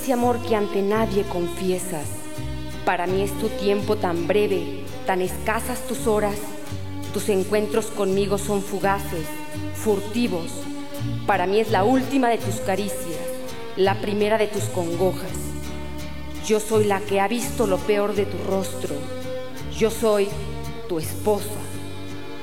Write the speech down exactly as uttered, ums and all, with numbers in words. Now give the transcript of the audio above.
ese amor que ante nadie confiesas. Para mí es tu tiempo tan breve, tan escasas tus horas. Tus encuentros conmigo son fugaces, furtivos. Para mí es la última de tus caricias, la primera de tus congojas. Yo soy la que ha visto lo peor de tu rostro. Yo soy tu esposa.